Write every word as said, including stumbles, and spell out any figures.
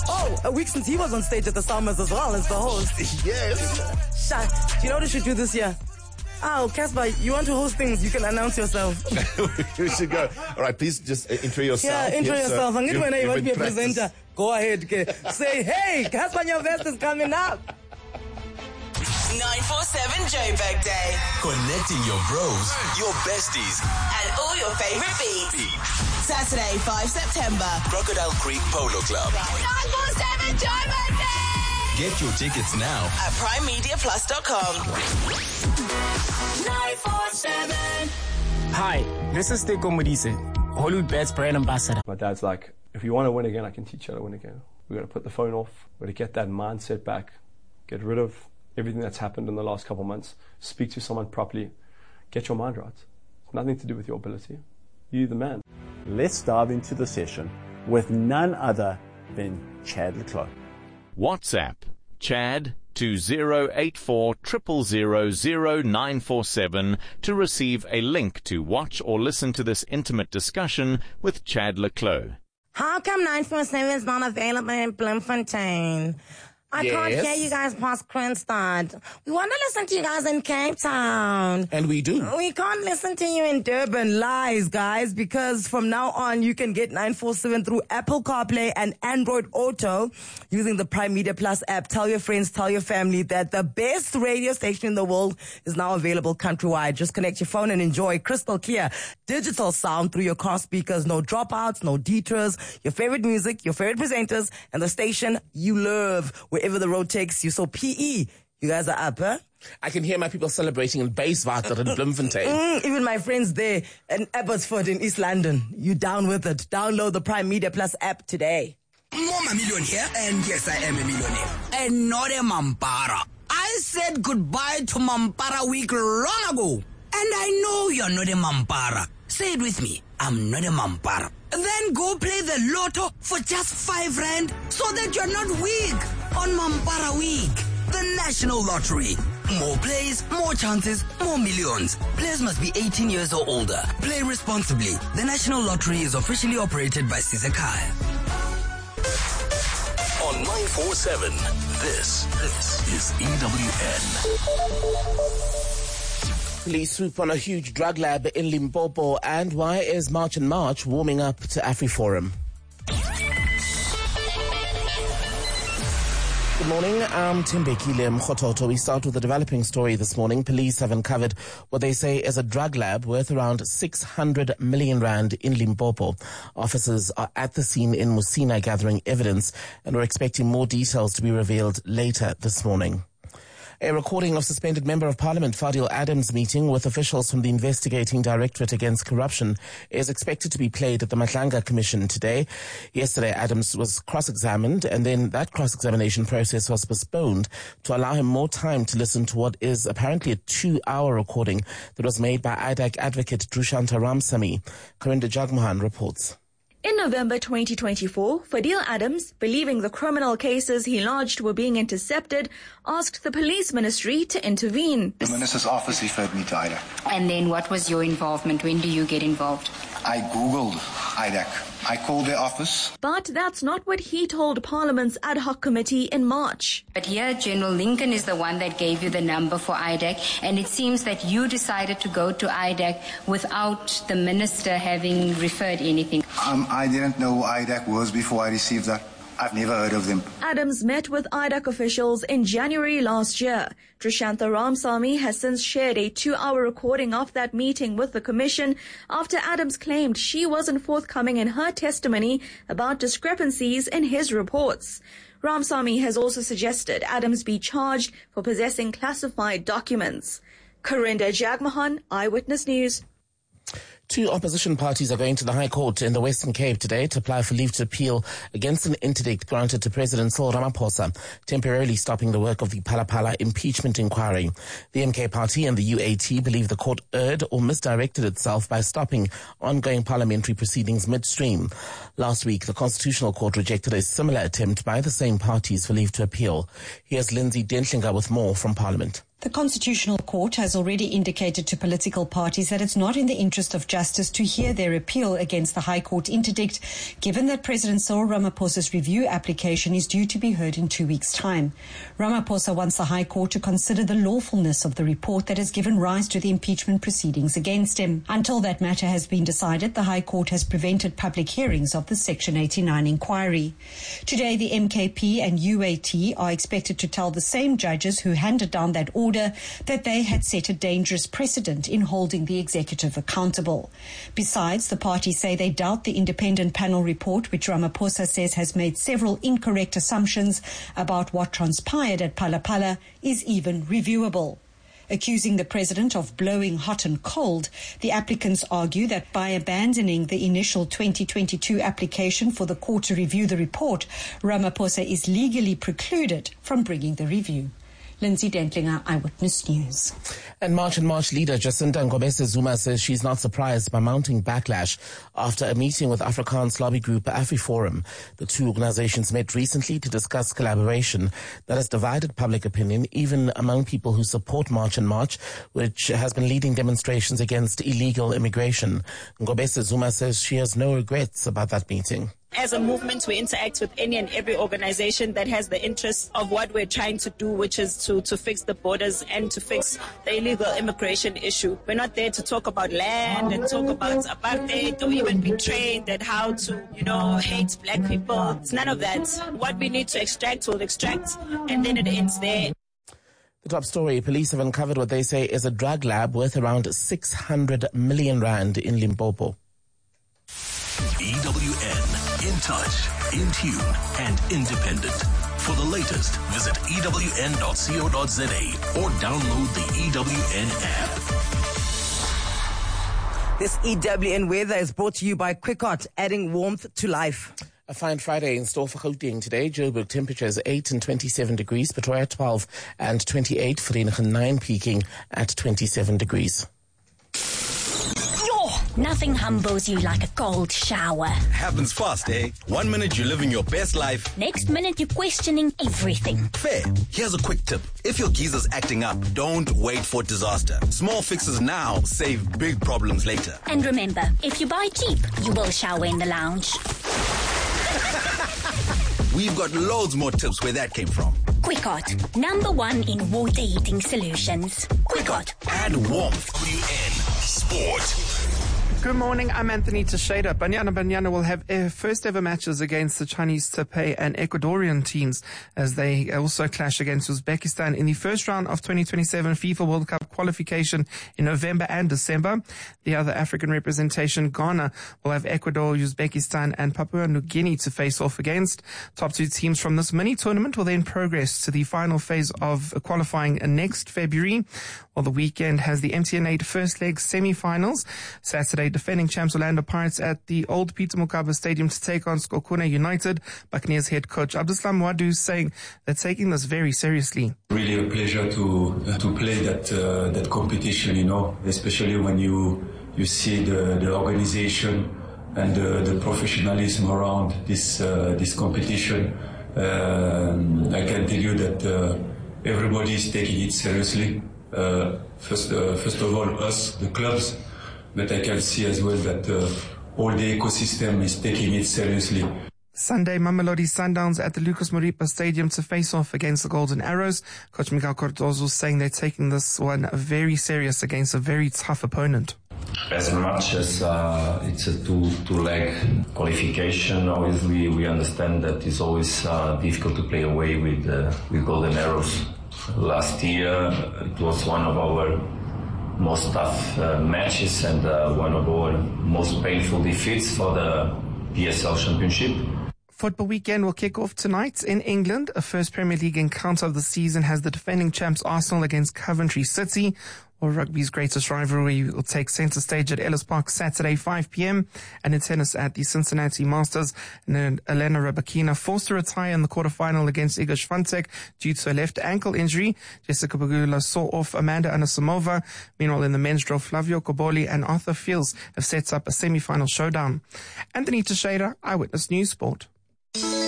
Oh, a week since he was on stage at the Summers as well as the host. Yes. Shut. Do you know what we should do this year? Oh, Casper, you want to host things, you can announce yourself. We should go. All right, please just uh, intro yourself. Yeah, intro yes, yourself. I'm going to be a practice. presenter. Go ahead. Okay. Say, hey, Casper Nyovest is coming up. nine four seven Joburg Day. Connecting your bros, your besties, And all your favorite beats. Saturday, five September. Crocodile Creek Polo Club. nine four seven Joburg Day. Get your tickets now At prime media plus dot com. nine four seven. Hi, this is Teko Modise, Hollywood Bets brand ambassador. My dad's like, if you want to win again, I can teach you how to win again. We're going to put the phone off. We're going to get that mindset back. Get rid of everything that's happened in the last couple of months. Speak to someone properly. Get your mind right. It's nothing to do with your ability. You're the man. Let's dive into the session with none other than Chad le Clos. WhatsApp Chad to zero eight four zero zero zero nine four seven to receive a link to watch or listen to this intimate discussion with Chad le Clos. How come nine four seven is not available in Bloemfontein? I Yes. can't hear you guys past Kroonstad. We want to listen to you guys in Cape Town. And we do. We can't listen to you in Durban. Lies, guys, because from now on, you can get nine four seven through Apple CarPlay and Android Auto using the Prime Media Plus app. Tell your friends, tell your family that the best radio station in the world is now available countrywide. Just connect your phone and enjoy crystal clear digital sound through your car speakers. No dropouts, no detours. Your favorite music, your favorite presenters, and the station you love. Wherever the road takes you. So P E, you guys are up, huh? I can hear my people celebrating in Bayswater in Bloemfontein. Mm, even my friends there in Abbotsford in East London. You down with it. Download the Prime Media Plus app today. I'm a millionaire, and yes, I am a millionaire. And not a Mampara. I said goodbye to Mampara week long ago. And I know you're not a Mampara. Say it with me. I'm not a Mampara. Then go play the lotto for just five rand so that you're not weak on Mampara Week. The National Lottery. More plays, more chances, more millions. Players must be eighteen years or older. Play responsibly. The National Lottery is officially operated by Sisekai. on nine four seven. This, this is E W N. Police swoop on a huge drug lab in Limpopo. And why is March and March warming up to AfriForum? Good morning, I'm Timbekile Mkhototo. We start with a developing story this morning. Police have uncovered what they say is a drug lab worth around six hundred million rand in Limpopo. Officers are at the scene in Musina gathering evidence, and we're expecting more details to be revealed later this morning. A recording of suspended Member of Parliament Fadil Adams meeting with officials from the Investigating Directorate Against Corruption is expected to be played at the Matlanga Commission today. Yesterday, Adams was cross-examined, and then that cross-examination process was postponed to allow him more time to listen to what is apparently a two-hour recording that was made by I D A C advocate Drushanta Ramsamy. Karinda Jagmohan reports. In November twenty twenty-four, Fadil Adams, believing the criminal cases he lodged were being intercepted, asked the police ministry to intervene. The minister's office referred me to I D A C. And then what was your involvement? When do you get involved? I Googled I D A C. I called their office. But that's not what he told Parliament's ad hoc committee in March. But here, General Lincoln is the one that gave you the number for I D A C, and it seems that you decided to go to I D A C without the minister having referred anything. Um, I didn't know who I D A C was before I received that. I've never heard of them. Adams met with I D A C officials in January last year. Drushanta Ramsamy has since shared a two-hour recording of that meeting with the commission after Adams claimed she wasn't forthcoming in her testimony about discrepancies in his reports. Ramsamy has also suggested Adams be charged for possessing classified documents. Karinda Jagmohan, Eyewitness News. Two opposition parties are going to the High Court in the Western Cape today to apply for leave to appeal against an interdict granted to President Cyril Ramaphosa, temporarily stopping the work of the Phala-Phala impeachment inquiry. The M K party and the U A T believe the court erred or misdirected itself by stopping ongoing parliamentary proceedings midstream. Last week, the Constitutional Court rejected a similar attempt by the same parties for leave to appeal. Here's Lindsay Dentlinger with more from Parliament. The Constitutional Court has already indicated to political parties that it's not in the interest of justice to hear their appeal against the High Court interdict, given that President Cyril Ramaphosa's review application is due to be heard in two weeks' time. Ramaphosa wants the High Court to consider the lawfulness of the report that has given rise to the impeachment proceedings against him. Until that matter has been decided, the High Court has prevented public hearings of the Section eighty-nine inquiry. Today, the M K P and U A T are expected to tell the same judges who handed down that order that they had set a dangerous precedent in holding the executive accountable. Besides, the parties say they doubt the independent panel report, which Ramaphosa says has made several incorrect assumptions about what transpired at Phala Phala, is even reviewable. Accusing the president of blowing hot and cold, the applicants argue that by abandoning the initial twenty twenty-two application for the court to review the report, Ramaphosa is legally precluded from bringing the review. Lindsay Dentlinger, Eyewitness News. And March and March leader Jacinta Ngobese Zuma says she's not surprised by mounting backlash after a meeting with Afrikaans lobby group AfriForum. The two organizations met recently to discuss collaboration that has divided public opinion, even among people who support March and March, which has been leading demonstrations against illegal immigration. Ngobese Zuma says she has no regrets about that meeting. As a movement, we interact with any and every organization that has the interest of what we're trying to do, which is to, to fix the borders and to fix the illegal immigration issue. We're not there to talk about land and talk about apartheid or even be trained at how to, you know, hate black people. It's none of that. What we need to extract, we'll extract, and then it ends there. The top story, police have uncovered what they say is a drug lab worth around six hundred million rand in Limpopo. E W N, in touch, in tune, and independent. For the latest, visit E W N dot co dot za or download the E W N app. This E W N weather is brought to you by Quickot, adding warmth to life. A fine Friday in store for Gauteng today. Joburg temperatures eight and twenty-seven degrees, Pretoria twelve and twenty-eight, Vereeniging nine peaking at twenty-seven degrees. Nothing humbles you like a cold shower. Happens fast, eh? One minute you're living your best life. Next minute you're questioning everything. Fair. Here's a quick tip. If your geezer's acting up, don't wait for disaster. Small fixes now save big problems later. And remember, if you buy cheap, you will shower in the lounge. We've got loads more tips where that came from. Quickot, number one in water heating solutions. Quickot. Add warmth. W N Sport. Good morning, I'm Anthony Teixeira. Banyana Banyana will have first ever matches against the Chinese Taipei and Ecuadorian teams as they also clash against Uzbekistan in the first round of twenty twenty-seven FIFA World Cup qualification in November and December. The other African representation, Ghana, will have Ecuador, Uzbekistan and Papua New Guinea to face off against. Top two teams from this mini tournament will then progress to the final phase of qualifying next February. While the weekend has the M T N eight first leg semi-finals. Saturday, defending champs Orlando Pirates at the old Peter Mokaba Stadium to take on Skokuna United. Buccaneers head coach Abdeslam Wadu saying they're taking this very seriously. Really a pleasure to uh, to play that uh, that competition, you know, especially when you you see the, the organization and the, the professionalism around this uh, this competition. Uh, I can tell you that uh, everybody is taking it seriously. Uh, first, uh, first of all, us, the clubs, but I can see as well that uh, all the ecosystem is taking it seriously. Sunday, Mamelodi Sundowns at the Lucas Moripa Stadium to face off against the Golden Arrows. Coach Miguel Cardozo saying they're taking this one very serious against a very tough opponent. As much as uh, it's a two, two-leg qualification, obviously we understand that it's always uh, difficult to play away with, uh, with Golden Arrows. Last year, it was one of our most tough uh, matches and uh, one of our most painful defeats for the P S L Championship. Football weekend will kick off tonight in England. A first Premier League encounter of the season has the defending champs Arsenal against Coventry City. Or rugby's greatest rivalry will take centre stage at Ellis Park Saturday, five p.m. And in tennis at the Cincinnati Masters, and then Elena Rybakina forced to retire in the quarterfinal against Iga Swiatek due to a left ankle injury. Jessica Pegula saw off Amanda Anisimova. Meanwhile, in the men's draw, Flavio Cobolli and Arthur Fields have set up a semi-final showdown. Anthony Teixeira, Eyewitness News Sport.